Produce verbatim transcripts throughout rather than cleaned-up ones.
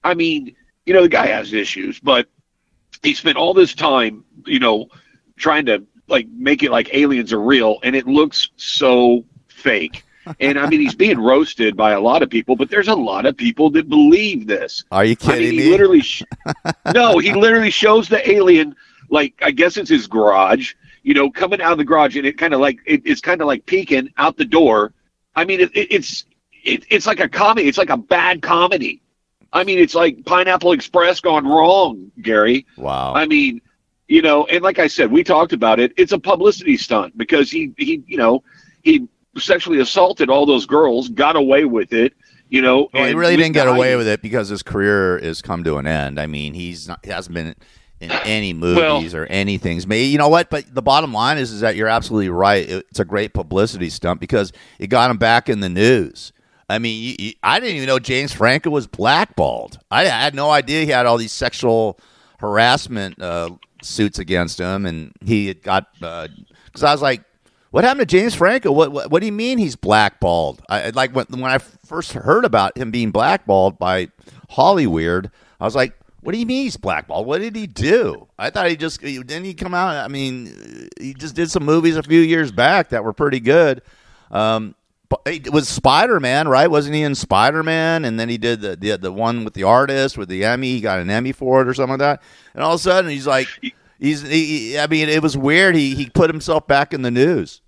I mean, you know, the guy has issues, but he spent all this time, you know, trying to like make it like aliens are real, and it looks so fake. And I mean, he's being roasted by a lot of people, but there's a lot of people that believe this. Are you kidding I mean, he me? Literally sh- no, he literally shows the alien, like, I guess it's his garage, you know, coming out of the garage, and it kind of like, it, it's kind of like peeking out the door. I mean, it, it, it's, it, it's like a comedy. It's like a bad comedy. I mean, it's like Pineapple Express gone wrong, Gary. Wow. I mean, you know, and like I said, we talked about it. It's a publicity stunt because he, he, you know, he sexually assaulted all those girls, got away with it, you know. Well, and he really didn't get away dying. with it because his career has come to an end. I mean, he's not, he hasn't been in any movies well, or anything. Maybe, you know what? But the bottom line is, is that you're absolutely right. It's a great publicity stunt because it got him back in the news. I mean, you, you, I didn't even know James Franco was blackballed. I, I had no idea he had all these sexual harassment uh, suits against him, and he had got because uh, I was like, what happened to James Franco? What what, what do you mean he's blackballed? I like when when I first heard about him being blackballed by Hollyweird, I was like, what do you mean he's blackballed? What did he do? I thought he just didn't he come out. I mean, he just did some movies a few years back that were pretty good. Um, but it was Spider-Man, right? Wasn't he in Spider-Man? And then he did the, the the one with the artist with the Emmy. He got an Emmy for it or something like that. And all of a sudden, he's like, he's. He, I mean, it was weird. He he put himself back in the news.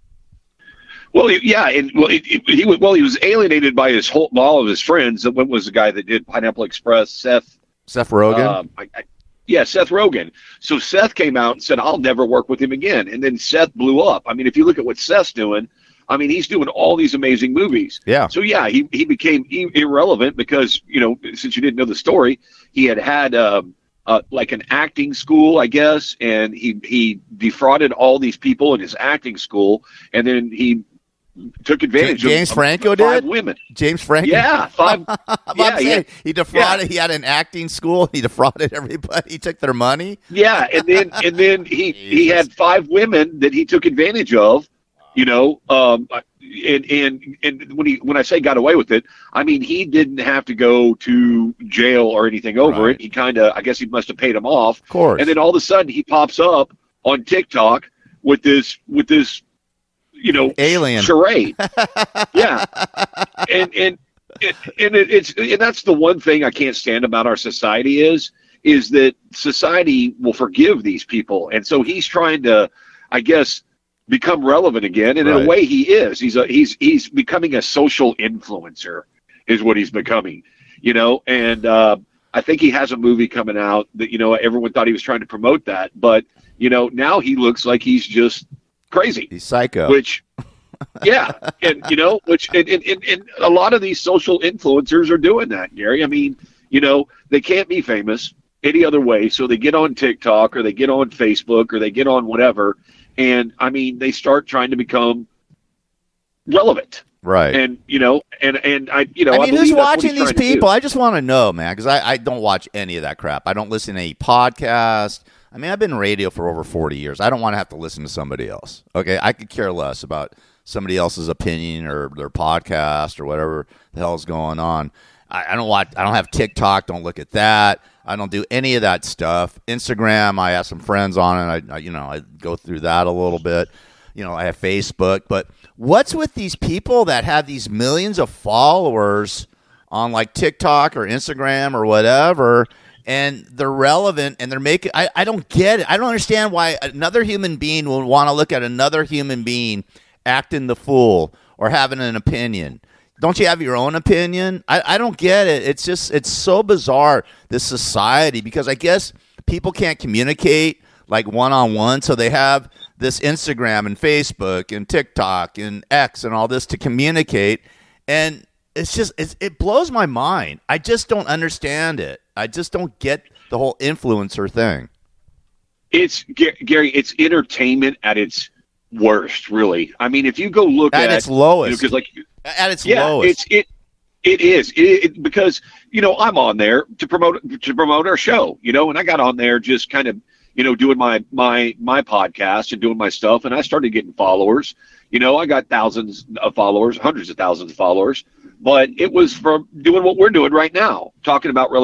Well, yeah, and well, it, it, he was well, he was alienated by his whole all of his friends. What was the guy that did Pineapple Express? Seth. Seth Rogen. Um, I, I, yeah, Seth Rogen. So Seth came out and said, "I'll never work with him again." And then Seth blew up. I mean, if you look at what Seth's doing, I mean, he's doing all these amazing movies. Yeah. So yeah, he he became i- irrelevant because, you know, since you didn't know the story, he had had um, uh, like an acting school, I guess, and he he defrauded all these people in his acting school, and then he took advantage J- James of, Franco of five did? women. James Franco. Yeah, five. yeah, saying, yeah, he defrauded. He had an acting school. He defrauded everybody. He took their money. yeah, and then and then he he had five women that he took advantage of. You know, um, and and and when he when I say got away with it, I mean he didn't have to go to jail or anything over Right. it. He kind of, I guess, he must have paid him off. Of course. And then all of a sudden he pops up on TikTok with this with this, you know, Alien. charade. yeah, and and and, and it, it's and that's the one thing I can't stand about our society is is that society will forgive these people, and so he's trying to, I guess, become relevant again, and in Right. a way he is. He's a he's he's becoming a social influencer, is what he's becoming, you know. And uh, I think he has a movie coming out that, you know, everyone thought he was trying to promote that, but you know, now he looks like he's just crazy. He's psycho. Which, yeah, and you know, which and, and, and, and a lot of these social influencers are doing that, Gary. I mean, you know, they can't be famous any other way, so they get on TikTok or they get on Facebook or they get on whatever, and I mean, they start trying to become relevant. Right. And you know, and and I, you know, I I mean, believe who's that's what watching he's these trying to do. people? I just want to know, man, because I, I don't watch any of that crap. I don't listen to any podcast. I mean, I've been in radio for over forty years. I don't want to have to listen to somebody else. Okay, I could care less about somebody else's opinion or their podcast or whatever the hell's going on. I, I don't watch. I don't have TikTok. Don't look at that. I don't do any of that stuff. Instagram, I have some friends on it. I, I you know, I go through that a little bit. You know, I have Facebook. But what's with these people that have these millions of followers on like TikTok or Instagram or whatever, and they're relevant and they're making, I, I don't get it. I don't understand why another human being will want to look at another human being acting the fool or having an opinion. Don't you have your own opinion? I, I don't get it. It's just, it's so bizarre, this society, because I guess people can't communicate like one-on-one, so they have this Instagram and Facebook and TikTok and X and all this to communicate, and it's just, it's, it blows my mind. I just don't understand it. I just don't get the whole influencer thing. It's Gary. It's entertainment at its worst, really. I mean, if you go look At at its lowest. because like At its yeah, lowest. it's it. It is it, it, because you know I'm on there to promote to promote our show, you know, and I got on there just kind of, you know, doing my my my podcast and doing my stuff, and I started getting followers. You know, I got thousands of followers, hundreds of thousands of followers, but it was from doing what we're doing right now, talking about